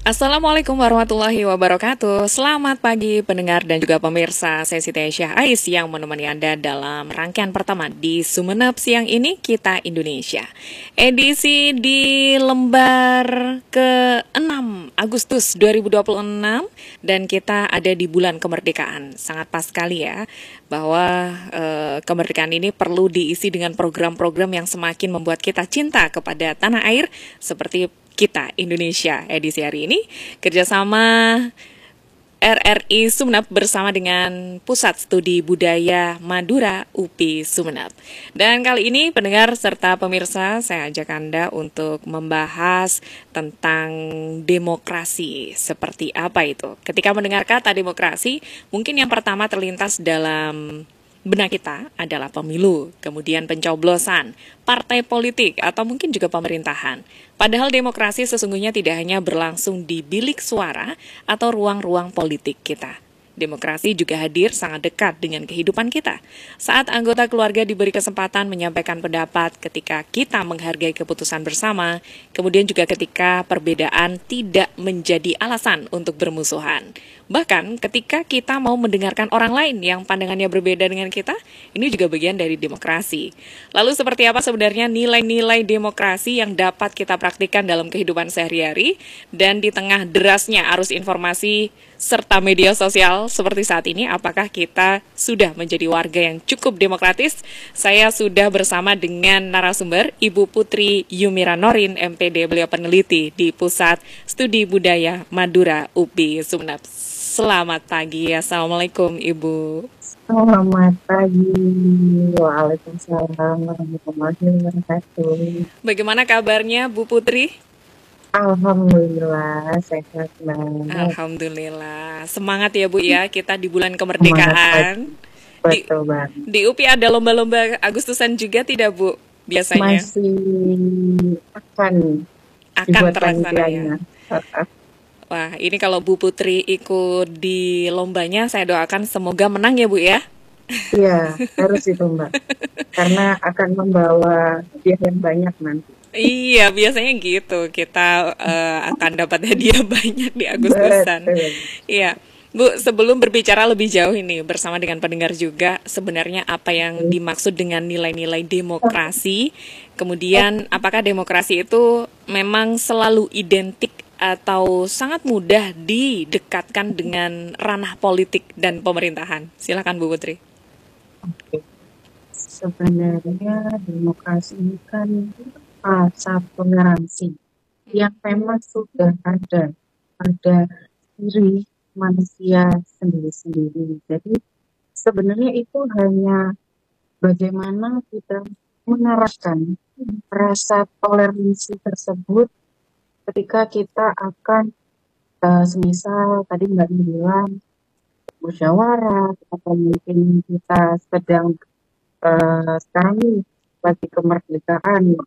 Assalamualaikum warahmatullahi wabarakatuh. Selamat pagi pendengar dan juga pemirsa Sesi Teh Syah Ais yang menemani Anda dalam rangkaian pertama di Sumeneb siang ini Kita Indonesia. Edisi di lembar ke-6 Agustus 2026 dan kita ada di bulan kemerdekaan. Sangat pas sekali ya bahwa kemerdekaan ini perlu diisi dengan program-program yang semakin membuat kita cinta kepada tanah air seperti Kita Indonesia edisi hari ini kerjasama RRI Sumeneb bersama dengan Pusat Studi Budaya Madura UPI Sumeneb. Dan kali ini pendengar serta pemirsa saya ajak Anda untuk membahas tentang demokrasi. Seperti apa itu? Ketika mendengar kata demokrasi, mungkin yang pertama terlintas dalam benak kita adalah pemilu, kemudian pencoblosan, partai politik, atau mungkin juga pemerintahan. Padahal demokrasi sesungguhnya tidak hanya berlangsung di bilik suara atau ruang-ruang politik kita. Demokrasi juga hadir sangat dekat dengan kehidupan kita. Saat anggota keluarga diberi kesempatan menyampaikan pendapat ketika kita menghargai keputusan bersama, kemudian juga ketika perbedaan tidak menjadi alasan untuk bermusuhan. Bahkan ketika kita mau mendengarkan orang lain yang pandangannya berbeda dengan kita, ini juga bagian dari demokrasi. Lalu seperti apa sebenarnya nilai-nilai demokrasi yang dapat kita praktikkan dalam kehidupan sehari-hari dan di tengah derasnya arus informasi serta media sosial seperti saat ini, apakah kita sudah menjadi warga yang cukup demokratis? Saya sudah bersama dengan narasumber Ibu Putri Yumira Norin, MPD, beliau peneliti di Pusat Studi Budaya Madura UPI Sumeneb. Selamat pagi, Assalamualaikum Ibu. Selamat pagi. Waalaikumsalam warahmatullahi wabarakatuh. Bagaimana kabarnya Bu Putri? Alhamdulillah sehat banget. Alhamdulillah, semangat ya Bu ya, kita di bulan kemerdekaan. Betul banget. Di UPI ada lomba-lomba Agustusan juga tidak Bu? Biasanya Masih akan dibuat terlaksana ya. panitianya. Wah, ini kalau Bu Putri ikut di lombanya, saya doakan semoga menang ya Bu ya. Iya, harus itu Mbak. Karena akan membawa hadiah yang banyak nanti. Iya, biasanya gitu. Kita akan dapat hadiah banyak di Agustusan. Betul. Iya. Bu, sebelum berbicara lebih jauh ini bersama dengan pendengar juga, sebenarnya apa yang dimaksud dengan nilai-nilai demokrasi? Kemudian, apakah demokrasi itu memang selalu identik atau sangat mudah didekatkan dengan ranah politik dan pemerintahan? Silakan Bu Putri. Oke. Sebenarnya demokrasi ini kan satu narasi yang memang sudah ada pada diri manusia sendiri-sendiri. Jadi sebenarnya itu hanya bagaimana kita mengarahkan rasa toleransi tersebut ketika kita akan semisal tadi Mbak bilang musyawarah atau mungkin kita sedang sekarang ini lagi kemerdekaan